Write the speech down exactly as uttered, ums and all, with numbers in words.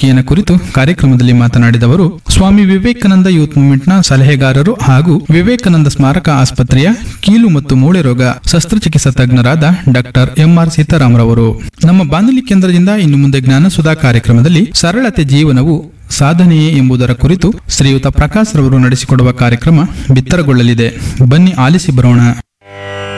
ರಾಜಕೀಯನ ಕುರಿತು ಕಾರ್ಯಕ್ರಮದಲ್ಲಿ ಮಾತನಾಡಿದವರು ಸ್ವಾಮಿ ವಿವೇಕಾನಂದ ಯೂತ್ ಮೂವ್ಮೆಂಟ್ನ ಸಲಹೆಗಾರರು ಹಾಗೂ ವಿವೇಕಾನಂದ ಸ್ಮಾರಕ ಆಸ್ಪತ್ರೆಯ ಕೀಲು ಮತ್ತು ಮೂಳೆ ರೋಗ ಶಸ್ತ್ರಚಿಕಿತ್ಸಾ ತಜ್ಞರಾದ ಡಾಕ್ಟರ್ ಎಂಆರ್ ಸೀತಾರಾಮರವರು. ನಮ್ಮ ಬಾನುಲಿ ಕೇಂದ್ರದಿಂದ ಇನ್ನು ಮುಂದೆ ಜ್ಞಾನಸುಧಾ ಕಾರ್ಯಕ್ರಮದಲ್ಲಿ ಸರಳತೆ ಜೀವನವು ಸಾಧನೆಯೇ ಎಂಬುದರ ಕುರಿತು ಶ್ರೀಯುತ ಪ್ರಕಾಶ್ ರವರು ನಡೆಸಿಕೊಡುವ ಕಾರ್ಯಕ್ರಮ ಬಿತ್ತರಗೊಳ್ಳಲಿದೆ. ಬನ್ನಿ ಆಲಿಸಿ ಬರೋಣ.